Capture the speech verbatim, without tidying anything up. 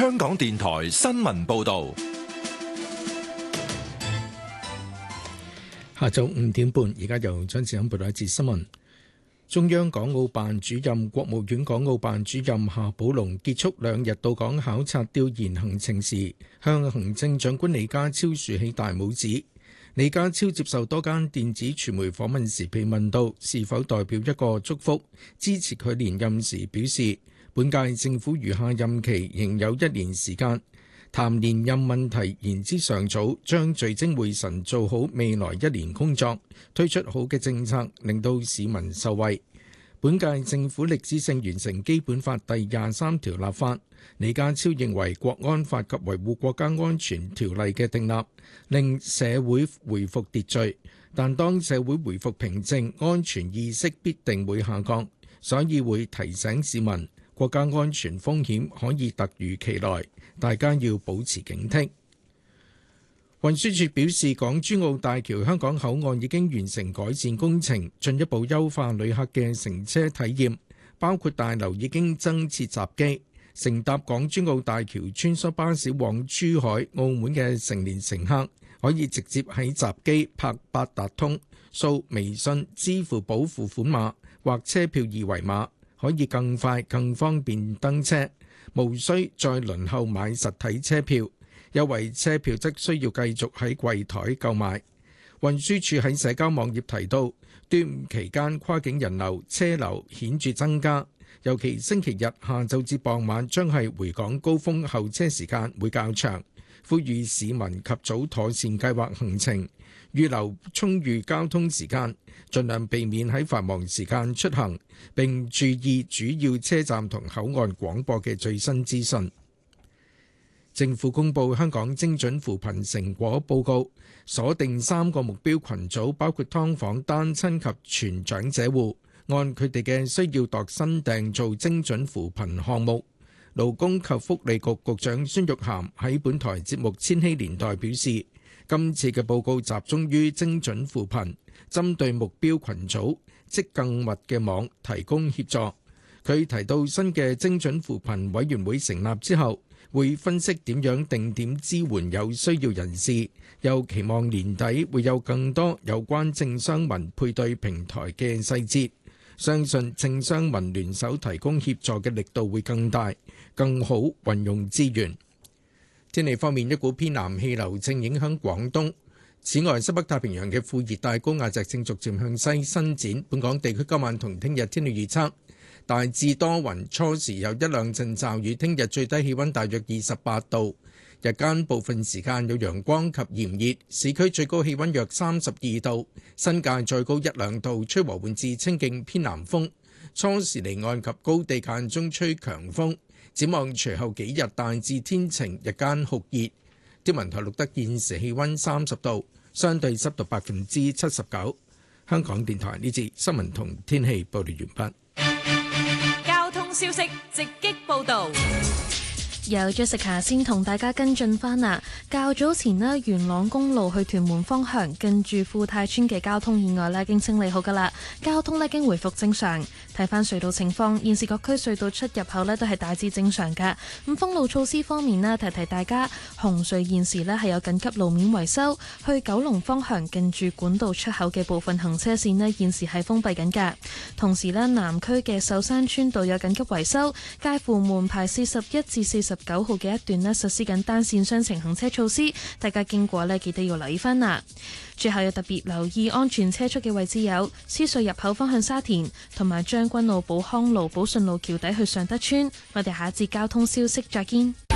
香港電台新聞報道。 下晝五點半，而家由張志欣報道一節新聞。中央港澳辦主任、國務院港澳辦主任夏寶龍結束兩日到港考察調研行程時，向行政長官李家超豎起大拇指。李家超接受多間電子傳媒訪問時被問到是否代表一個祝福，支持佢連任時表示，本屆政府餘下任期仍有一年時間，談連任問題言之尚早，將聚精會神做好未來一年工作，推出好嘅政策，令到市民受惠。本屆政府歷史性完成基本法第廿三條立法，李家超認為國安法及維護國家安全條例嘅訂立，令社會回復秩序，但當社會回復平靜，安全意識必定會下降，所以會提醒市民，國家安全風險可以突如其來，大家要保持警惕。運輸署表示，港珠澳大橋香港口岸已經完成改善工程，進一步優化旅客嘅乘車體驗，包括大樓已經增設閘機，乘搭港珠澳大橋穿梭巴士往珠海、澳門嘅成年乘客可以直接喺閘機拍八達通、掃微信、支付寶付款碼或車票二維碼，可以更快更方便登車，無需再輪候買實體車票。優惠車票則需要繼續喺櫃台購買。運輸署喺社交網頁提到，端午期間跨境人流車流顯著增加，尤其星期日下晝至傍晚將係回港高峰，候車時間會較長，呼籲市民及早妥善計劃行程，預留充裕交通時間，盡量避免喺繁忙時間出行，並注意主要車站同口岸廣播嘅最新資訊。政府公布香港精準扶貧成果報告，鎖定三個目標群組，包括劏房、單親及全長者戶，按佢哋嘅需要度身訂做精準扶貧項目。勞工及福利局局長孫玉菡喺本台節目《千禧年代》表示，今次嘅報告集中於精準扶貧，針對目標群組織更密嘅網提供協助。佢提到新嘅精準扶貧委員會成立之後，會分析點樣定點支援有需要人士，又期望年底會有更多有關政商民配對平台嘅細節，相信政商民聯手提供協助嘅力度會更大，更好運用資源。天氣方面，一股偏南氣流正影響廣東，此外西北太平洋嘅副熱帶高壓脊正逐漸向西伸展。本港地區今晚同聽日天氣預測，大致多雲，初時有一兩陣驟雨。聽日最低氣溫大約二十八度，日間部分時間有陽光及炎熱，市區最高氣溫約三十二度，新界再高一兩度，吹和緩至清勁偏南風。初時離岸及高地間中吹強風。展望隨後幾日大致天晴，日間酷熱。天文台錄得現時氣溫三十度，相對濕度百分之七十九。香港電台呢節新聞同天氣報道完畢。 消息直擊報導。 有 Jessica 先同大家跟進返啦。較早前呢，元朗公路去屯門方向近住富泰村嘅交通意外呢，已經清理好噶啦，交通呢已經回復正常。睇翻隧道情況，現時各區隧道出入口呢都係大致正常噶。咁封路措施方面呢，提提大家，紅隧現時呢係有緊急路面維修，去九龍方向近住管道出口嘅部分行車線呢現時係封閉緊噶。同時呢，南區嘅秀山村道有緊急維修，介乎門牌四十一至四十九號嘅一段呢實施緊單線雙程行車措施，大家經過呢記得要留意翻啦。最後要特別留意安全車速嘅位置有獅隧入口方向沙田，同埋將軍澳寶康路寶順路橋底去尚德村。我哋下一節交通消息再見。